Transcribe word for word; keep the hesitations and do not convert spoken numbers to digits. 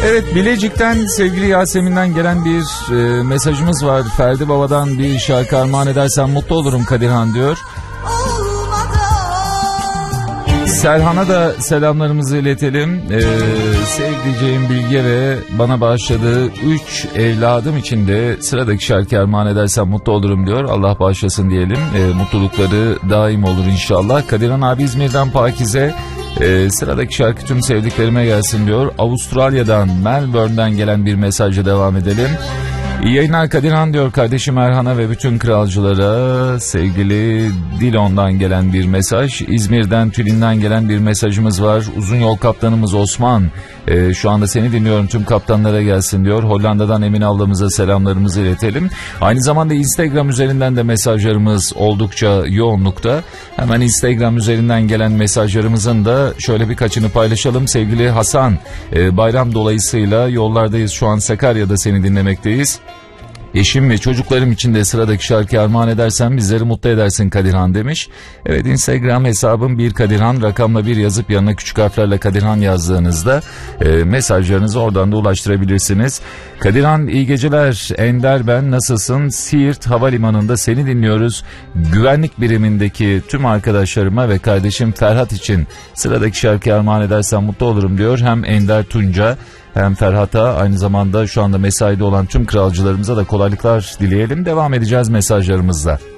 Evet, Bilecik'ten sevgili Yasemin'den gelen bir e, mesajımız var. Ferdi Baba'dan bir şarkı armağan edersen mutlu olurum Kadirhan diyor. Serhan'a da selamlarımızı iletelim. Ee, sevdiceğim Bilge ve bana bağışladığı üç evladım için de sıradaki şarkı armağan edersem mutlu olurum diyor. Allah bağışlasın diyelim. Ee, mutlulukları daim olur inşallah. Kadirhan abi İzmir'den Pakize. Ee, sıradaki şarkı tüm sevdiklerime gelsin diyor. Avustralya'dan, Melbourne'den gelen bir mesajla devam edelim. İyi yayınlar Kadirhan diyor kardeşim Erhan'a ve bütün kralcılara. Sevgili Dilon'dan gelen bir mesaj. İzmir'den, Tülin'den gelen bir mesajımız var. Uzun yol kaptanımız Osman. Ee, şu anda seni dinliyorum, tüm kaptanlara gelsin diyor. Hollanda'dan Emine ablamıza selamlarımızı iletelim. Aynı zamanda Instagram üzerinden de mesajlarımız oldukça yoğunlukta. Hemen Instagram üzerinden gelen mesajlarımızın da şöyle birkaçını paylaşalım. Sevgili Hasan, e, bayram dolayısıyla yollardayız, şu an Sakarya'da seni dinlemekteyiz. Eşim ve çocuklarım için de sıradaki şarkı armağan edersen bizleri mutlu edersin Kadirhan demiş. Evet, Instagram hesabım bir Kadirhan, rakamla bir yazıp yanına küçük harflerle Kadirhan yazdığınızda e, mesajlarınızı oradan da ulaştırabilirsiniz. Kadirhan iyi geceler, Ender ben, nasılsın? Siirt Havalimanı'nda seni dinliyoruz. Güvenlik birimindeki tüm arkadaşlarıma ve kardeşim Ferhat için sıradaki şarkı armağan edersen mutlu olurum diyor. Hem Ender Tunca hem Ferhat'a, aynı zamanda şu anda mesaide olan tüm kralcılarımıza da kolaylıklar dileyelim. Devam edeceğiz mesajlarımızla.